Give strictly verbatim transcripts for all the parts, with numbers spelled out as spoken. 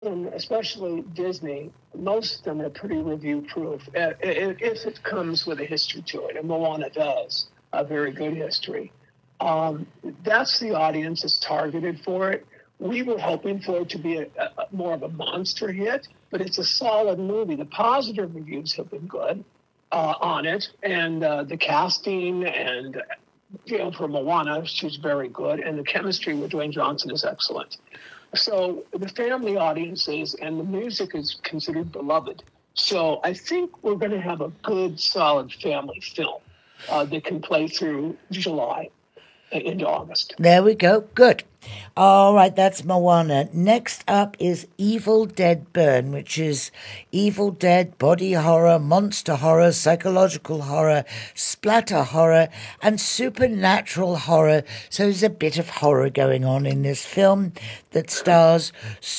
and especially Disney, most of them are pretty review proof if it comes with a history to it, and Moana does a very good history. Um, that's the audience that's targeted for it. We were hoping for it to be a, a, more of a monster hit, but it's a solid movie. The positive reviews have been good uh, on it, and uh, the casting and you know for Moana, she's very good, and the chemistry with Dwayne Johnson is excellent. So the family audiences and the music is considered beloved. So I think we're going to have a good, solid family film uh, that can play through July into August. There we go. Good. All right, that's Moana. Next up is Evil Dead Burn, which is Evil Dead, body horror, monster horror, psychological horror, splatter horror, and supernatural horror. So there's a bit of horror going on in this film that stars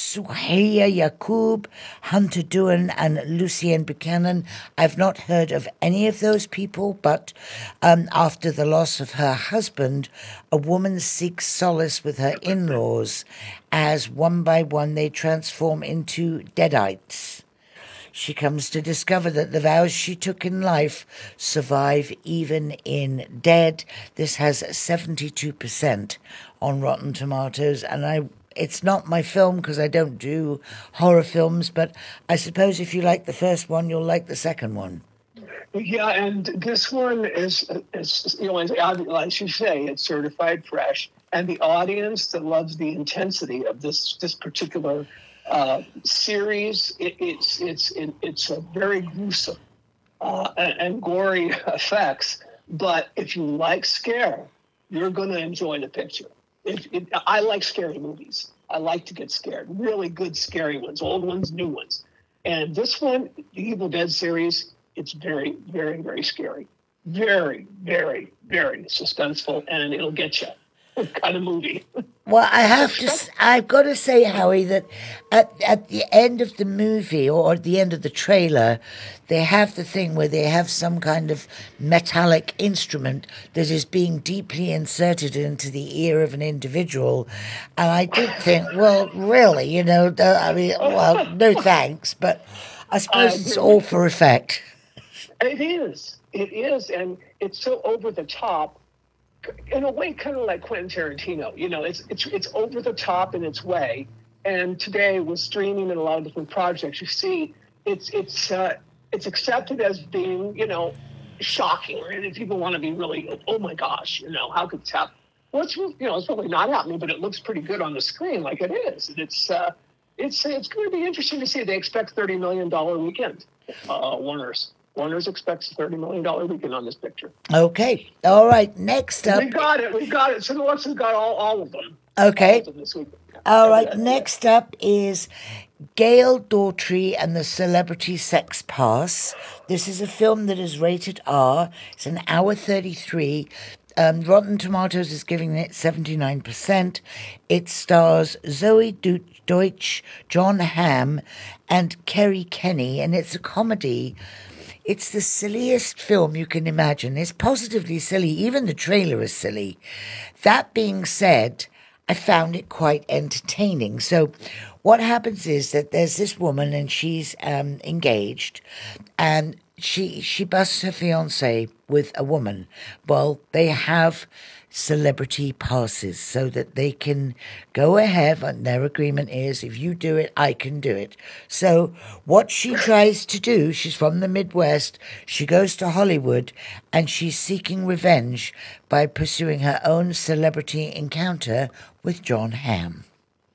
Suhaya Yaqub, Hunter Doohan, and Lucien Buchanan. I've not heard of any of those people, but um, after the loss of her husband, a woman seeks solace with her in-laws as one by one they transform into deadites. She comes to discover that the vows she took in life survive even in dead. This has seventy-two percent on Rotten Tomatoes, and I it's not my film because I don't do horror films, but I suppose if you like the first one, you'll like the second one. Yeah, and this one is, is you know, as you say, it's certified fresh, and the audience that loves the intensity of this this particular uh, series, it, it's it's it, it's a very gruesome uh, and, and gory effects. But if you like scare, you're going to enjoy the picture. If, if, I like scary movies. I like to get scared. Really good scary ones, old ones, new ones. And this one, the Evil Dead series, it's very, very, very scary. Very, very, very suspenseful, and it'll get you kind of movie. Well, I have to. I've got to say, Howie, that at at the end of the movie or at the end of the trailer, they have the thing where they have some kind of metallic instrument that is being deeply inserted into the ear of an individual, and I did think, well, really, you know, I mean, well, no thanks, but I suppose it's all for effect. It is. It is, and it's so over the top. In a way, kind of like Quentin Tarantino. You know, it's it's it's over the top in its way. And today, with streaming and a lot of different projects, you see it's it's uh, it's accepted as being, you know, shocking. And people want to be really, oh my gosh, you know, how could this happen? Well, it's, you know, it's probably not happening, but it looks pretty good on the screen, like it is. And it's uh, it's it's going to be interesting to see. They expect thirty million dollar weekend. Uh, Warner's. Warner's expects a thirty million dollars weekend on this picture. Okay. All right. Next up. We got it. We got it. Cineworks has got all, all of them. Okay. All of them this week. All right. Next up is Gail Daughtry and the Celebrity Sex Pass. This is a film that is rated R. It's an hour thirty-three. Um, Rotten Tomatoes is giving it seventy-nine percent. It stars Zoe Deutsch, John Hamm, and Kerry Kenny, and it's a comedy. It's the silliest film you can imagine. It's positively silly. Even the trailer is silly. That being said, I found it quite entertaining. So what happens is that there's this woman and she's um, engaged, and she she busts her fiancé with a woman. Well, they have celebrity passes so that they can go ahead, and their agreement is, if you do it, I can do it. So what she tries to do, she's from the Midwest, she goes to Hollywood, and she's seeking revenge by pursuing her own celebrity encounter with John Hamm.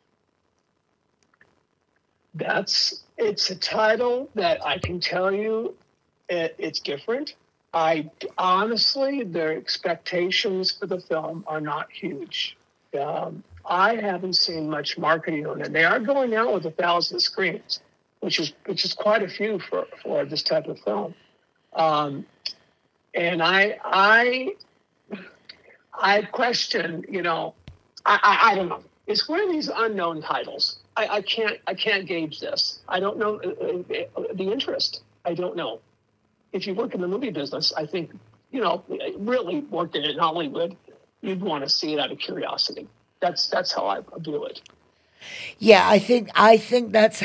That's, it's a title that I can tell you it, it's different. I honestly, their expectations for the film are not huge. Um, I haven't seen much marketing on it. They are going out with a thousand screens, which is which is quite a few for, for this type of film. Um, and I I I question, you know, I, I, I don't know. It's one of these unknown titles. I, I can't I can't gauge this. I don't know uh, uh, the interest. I don't know. If you work in the movie business, I think, you know, really worked in it in Hollywood, you'd want to see it out of curiosity. That's that's how I view it. Yeah, I think I think that's